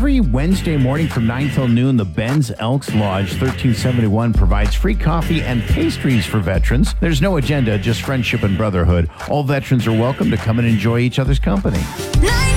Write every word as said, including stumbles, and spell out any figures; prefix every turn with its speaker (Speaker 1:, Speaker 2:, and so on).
Speaker 1: Every Wednesday morning from nine till noon, the Ben's Elks Lodge thirteen seventy-one provides free coffee and pastries for veterans. There's no agenda, just friendship and brotherhood. All veterans are welcome to come and enjoy each other's company.